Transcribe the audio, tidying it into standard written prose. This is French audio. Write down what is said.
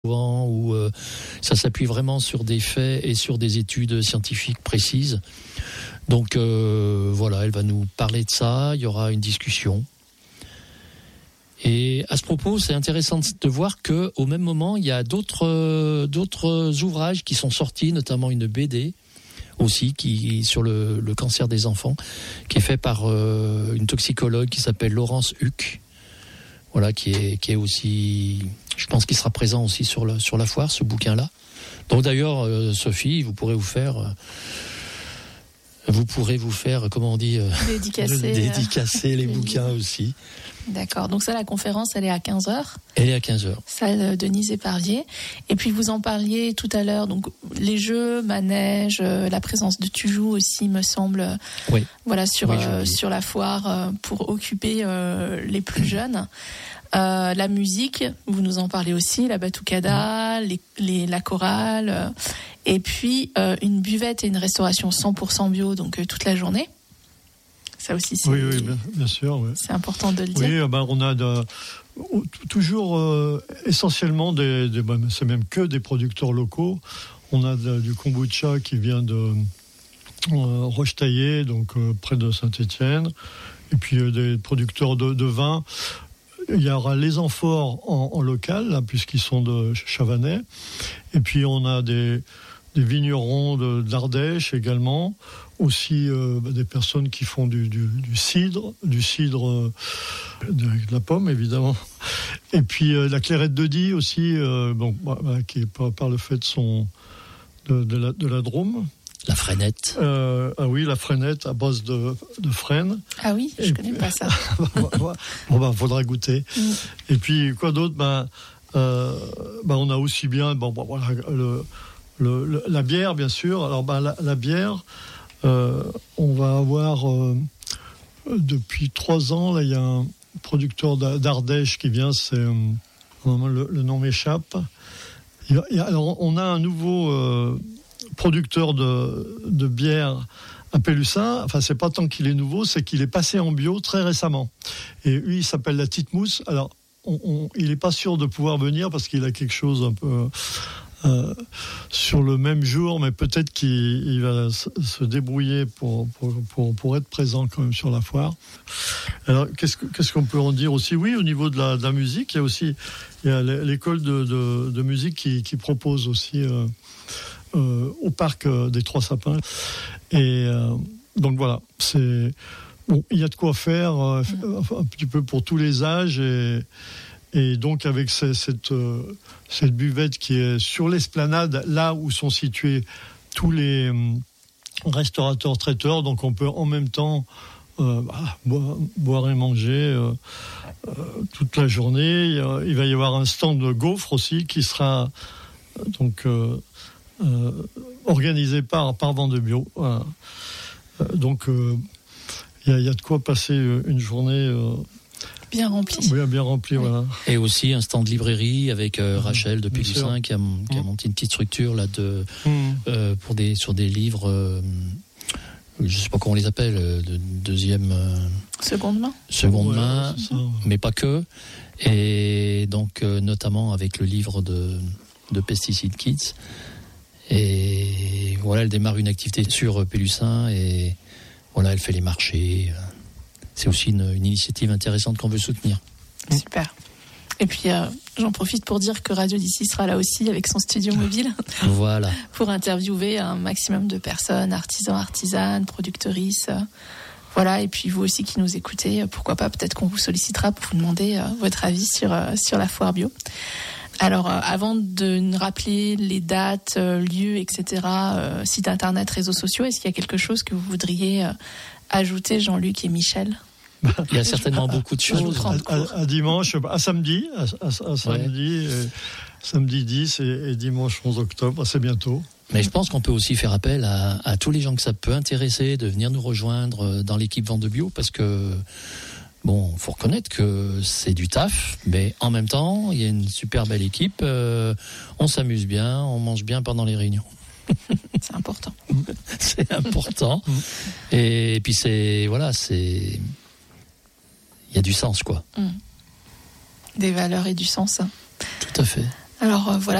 où ça s'appuie vraiment sur des faits et sur des études scientifiques précises. Donc voilà, elle va nous parler de ça, il y aura une discussion. Et à ce propos, c'est intéressant de voir que au même moment, il y a d'autres ouvrages qui sont sortis, notamment une BD aussi qui sur le cancer des enfants, qui est fait par une toxicologue qui s'appelle Laurence Huck. Voilà, qui est aussi, je pense qu'il sera présent aussi sur la foire, ce bouquin-là. Donc d'ailleurs, Sophie, vous pourrez vous faire, comment on dit, dédicacer les bouquins aussi. D'accord. Donc ça, la conférence, elle est à 15h. Elle est à 15h. Salle Denise Éparvier. Et puis vous en parliez tout à l'heure, donc les jeux, manège, la présence de Tujou aussi, me semble. Oui. Voilà, sur la foire pour occuper les plus jeunes. La musique, vous nous en parlez aussi, la batucada, la chorale, et puis une buvette et une restauration 100% bio, donc toute la journée. Ça aussi, c'est, oui, bien sûr. Ouais. C'est important de le dire. Oui, on a toujours essentiellement c'est même que des producteurs locaux. On a du kombucha qui vient de Roche-Taillé, donc près de Saint-Étienne, et puis des producteurs de vin. Il y aura les amphores en local, là, puisqu'ils sont de Chavanais, et puis on a des vignerons d'Ardèche également. Aussi des personnes qui font du cidre de la pomme évidemment, et puis la clairette de Die aussi, qui est par le fait de la Drôme. La freinette. Oui, la freinette à base de frêne. Ah oui, je connais pas ça. Faudra goûter. Et puis quoi d'autre? On a aussi bien la bière, bien sûr. Alors la bière. On va avoir depuis 3 ans, là, il y a un producteur d'Ardèche qui vient, le nom m'échappe. Alors, on a un nouveau producteur de bière à Pélussin. Enfin, c'est pas tant qu'il est nouveau, c'est qu'il est passé en bio très récemment. Et lui, il s'appelle la Titmousse. Alors, il n'est pas sûr de pouvoir venir parce qu'il a quelque chose un peu sur le même jour, mais peut-être qu'il va se débrouiller pour être présent quand même sur la foire. Alors, qu'est-ce qu'on peut en dire aussi? Oui, au niveau de la musique, il y a l'école de musique qui propose aussi au parc des Trois Sapins. Et donc voilà, il y a de quoi faire un petit peu pour tous les âges. Et donc avec cette buvette qui est sur l'esplanade, là où sont situés tous les restaurateurs traiteurs, donc on peut en même temps boire et manger toute la journée. Il va y avoir un stand de gaufres aussi qui sera donc organisé par Vente Bio. Voilà. Donc il y a de quoi passer une journée bien rempli. Oui, bien rempli, oui. Voilà. Et aussi un stand de librairie avec Rachel de Pélussin qui a monté une petite structure là sur des livres, je sais pas comment on les appelle, de deuxième, seconde main, ça, mais pas que. Et donc notamment avec le livre de Pesticide Kids. Et voilà, elle démarre une activité sur Pélussin et voilà, elle fait les marchés. C'est aussi une initiative intéressante qu'on veut soutenir. Super. Et puis, j'en profite pour dire que Radio d'ici sera là aussi avec son studio mobile. Voilà. Pour interviewer un maximum de personnes, artisans, artisanes, productrices. Voilà. Et puis, vous aussi qui nous écoutez, pourquoi pas, peut-être qu'on vous sollicitera pour vous demander votre avis sur la foire bio. Alors, avant de nous rappeler les dates, lieux, etc., site internet, réseaux sociaux, est-ce qu'il y a quelque chose que vous voudriez ajouter, Jean-Luc et Michel? Il y a certainement beaucoup de choses. À dimanche, à samedi, samedi, samedi 10 et dimanche 11 octobre, c'est bientôt. Mais je pense qu'on peut aussi faire appel à tous les gens que ça peut intéresser de venir nous rejoindre dans l'équipe Vente Bio, parce que faut reconnaître que c'est du taf, mais en même temps, il y a une super belle équipe, on s'amuse bien, on mange bien pendant les réunions. C'est important. C'est important. Et puis il y a du sens, quoi. Des valeurs et du sens. Tout à fait. Alors voilà.